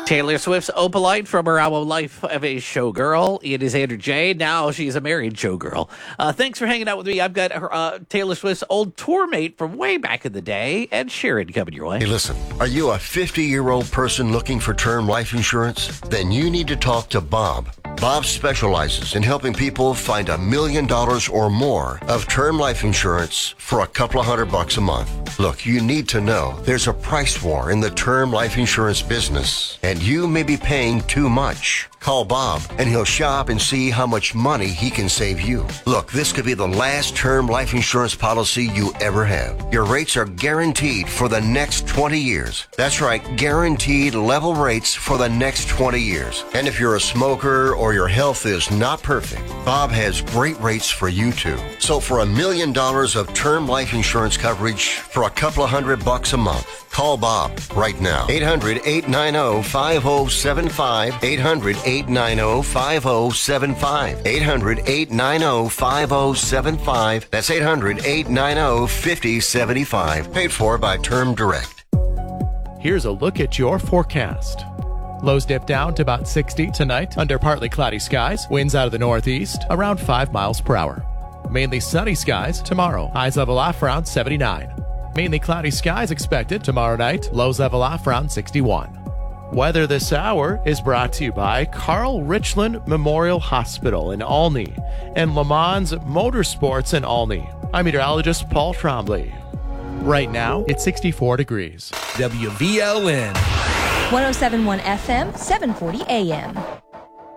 Taylor Swift's Opalite from her album Life of a Showgirl. It is Andrew J. Now she's a married showgirl. Thanks for hanging out with me. I've got her, Taylor Swift's old tour mate from way back in the day, Ed Sheeran, coming your way. Hey, listen, are you a 50-year-old person looking for term life insurance? Then you need to talk to Bob. Bob specializes in helping people find $1 million or more of term life insurance for a couple of $100 a month. Look, you need to know there's a price war in the term life insurance business, and you may be paying too much. Call Bob, and he'll shop and see how much money he can save you. Look, this could be the last term life insurance policy you ever have. Your rates are guaranteed for the next 20 years. That's right, guaranteed level rates for the next 20 years. And if you're a smoker or your health is not perfect, Bob has great rates for you too. So for $1 million of term life insurance coverage for a couple of $100 a month, call Bob right now. 800-890-5075. 800-890-5075. 800-890-5075. That's 800-890-5075. Paid for by Term Direct. Here's a look at your forecast. Lows dip down to about 60 tonight under partly cloudy skies. Winds out of the northeast around 5 miles per hour. Mainly sunny skies tomorrow. Highs level off around 79. Mainly cloudy skies expected tomorrow night. Lows level off around 61. Weather this hour is brought to you by Carl Richland Memorial Hospital in Olney and Le Mans Motorsports in Olney. I'm meteorologist Paul Trombley. Right now, it's 64 degrees. WVLN. 107.1 FM, 740 AM.